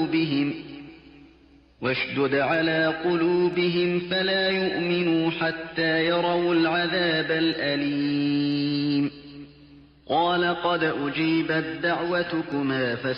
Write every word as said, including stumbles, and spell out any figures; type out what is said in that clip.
قلوبهم واشدد على قلوبهم فلا يؤمنوا حتى يروا العذاب الأليم. قال قد أجيبت دعوتكما